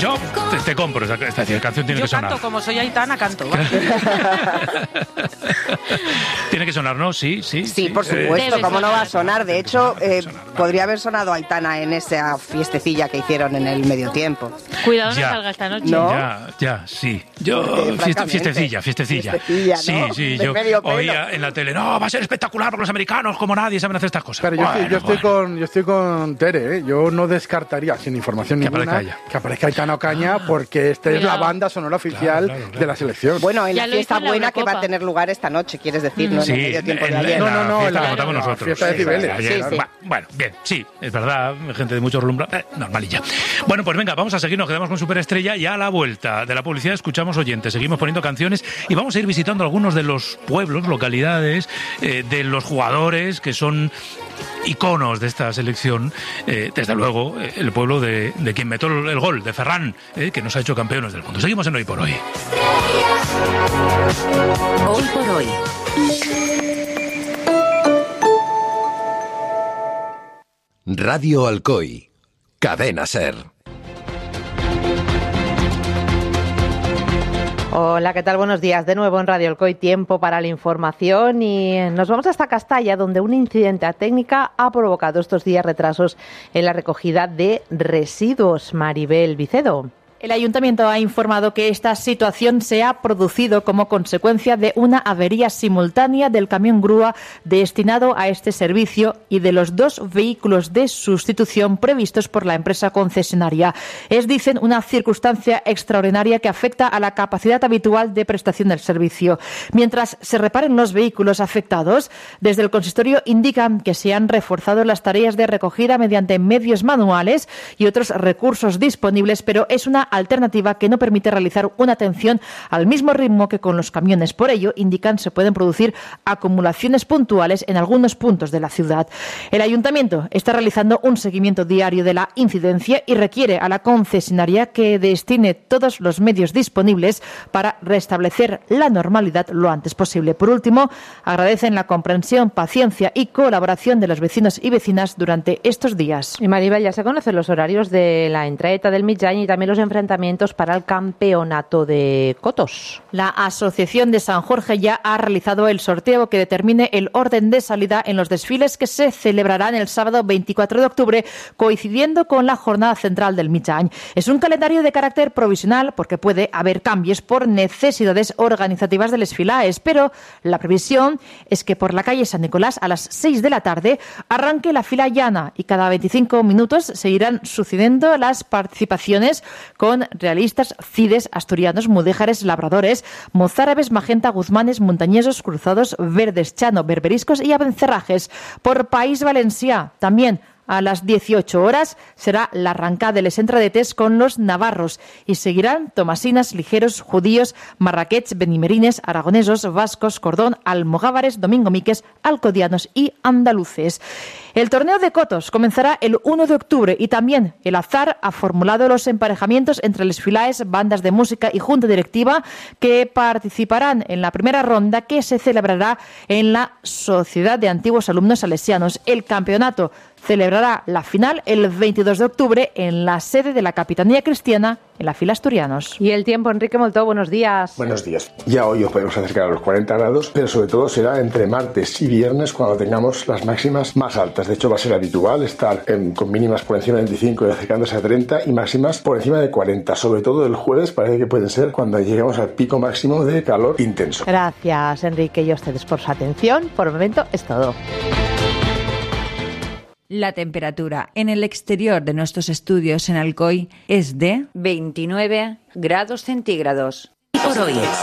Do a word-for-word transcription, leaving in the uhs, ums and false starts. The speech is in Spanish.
Yo te, te compro esta, esta, esta canción, tiene Yo que sonar. canto, como soy Aitana, canto. Tiene que sonar, ¿no? Sí, sí. Sí, por supuesto, eh, ¿cómo no va a sonar? De hecho, eh, podría haber sonado Aitana en esa fiestecilla que hicieron en el medio tiempo. Cuidado, no Ya. salga esta noche. No. Ya, ya, sí. Yo, Porque, fiesta, francamente, fiestecilla, fiestecilla. fiestecilla, Sí, ¿no? sí, De yo medio pelo. oía en la tele, no, va a ser espectacular porque los americanos, como nadie, saben hacer estas cosas. Pero yo, Bueno, estoy, yo, estoy bueno. con, yo estoy con Tere, ¿eh? Yo no descartaría, sin información Que ninguna, aparezca ella. que aparezca Aitana Ocaña, porque esta es la Cuidado. banda sonora oficial Claro, claro, claro. de la selección. Bueno, en Ya la lo fiesta hizo en la buena que va a Eurocopa. tener lugar esta noche, quieres decir, no en Sí, el medio tiempo de en, ayer. en No, no, no, la fiesta en la- que montamos la nosotros. fiesta de Sí, Cibeles. ayer. Sí, sí. Va- Bueno, bien, sí, es verdad, gente de mucho relumbra, eh, normalilla. Bueno, pues venga, vamos a seguir, nos quedamos con Superestrella y a la vuelta de la publicidad escuchamos oyentes, seguimos poniendo canciones y vamos a ir visitando algunos de los pueblos, localidades, eh, de los jugadores que son iconos de esta selección, eh, desde luego eh, el pueblo de, de quien metió el, el gol, de Ferran, eh, que nos ha hecho campeones del mundo. Seguimos en Hoy por Hoy. Hoy por hoy. Radio Alcoy. Cadena Ser. Hola, ¿qué tal? Buenos días. De nuevo en Radio Alcoy, tiempo para la información y nos vamos hasta Castalla, donde un incidente técnica ha provocado estos días retrasos en la recogida de residuos. Maribel Vicedo. El Ayuntamiento ha informado que esta situación se ha producido como consecuencia de una avería simultánea del camión grúa destinado a este servicio y de los dos vehículos de sustitución previstos por la empresa concesionaria. Es, dicen, una circunstancia extraordinaria que afecta a la capacidad habitual de prestación del servicio. Mientras se reparen los vehículos afectados, desde el consistorio indican que se han reforzado las tareas de recogida mediante medios manuales y otros recursos disponibles, pero es una alternativa que no permite realizar una atención al mismo ritmo que con los camiones. Por ello, indican, se pueden producir acumulaciones puntuales en algunos puntos de la ciudad. El Ayuntamiento está realizando un seguimiento diario de la incidencia y requiere a la concesionaria que destine todos los medios disponibles para restablecer la normalidad lo antes posible. Por último, agradecen la comprensión, paciencia y colaboración de los vecinos y vecinas durante estos días. Y Maribel, ya se conocen los horarios de la entraeta del Mitjany y también los enfrentamientos para el campeonato de cotos. La Asociación de San Jorge ya ha realizado el sorteo que determine el orden de salida en los desfiles que se celebrarán el sábado veinticuatro de octubre, coincidiendo con la jornada central del Mitjany. Es un calendario de carácter provisional porque puede haber cambios por necesidades organizativas del Esfilaes, pero la previsión es que por la calle San Nicolás a las seis de la tarde arranque la fila llana y cada veinticinco minutos se irán sucediendo las participaciones con realistas, cides, asturianos, mudéjares, labradores, mozárabes, magenta, guzmanes, montañesos, cruzados, verdes, chano, berberiscos y abencerrajes. Por País Valencià, también a las dieciocho horas será la arrancada de les entradetes con los navarros y seguirán tomasinas, ligeros, judíos, marraquets, benimerines, aragonesos, vascos, cordón, almogávares, domingomiques, alcodianos y andaluces. El torneo de cotos comenzará el uno de octubre y también el azar ha formulado los emparejamientos entre les Filaes, bandas de música y junta directiva que participarán en la primera ronda que se celebrará en la Sociedad de Antiguos Alumnos Salesianos. El campeonato celebrará la final el veintidós de octubre en la sede de la Capitanía Cristiana en la fila Asturianos. Y el tiempo, Enrique Moltó, buenos días. Buenos días. Ya hoy os podemos acercar a los cuarenta grados, pero sobre todo será entre martes y viernes cuando tengamos las máximas más altas. De hecho, va a ser habitual estar en, con mínimas por encima de veinticinco y acercándose a treinta y máximas por encima de cuarenta. Sobre todo el jueves parece que pueden ser cuando lleguemos al pico máximo de calor intenso. Gracias, Enrique, y a ustedes por su atención. Por el momento es todo. La temperatura en el exterior de nuestros estudios en Alcoy es de veintinueve grados centígrados. Por hoy.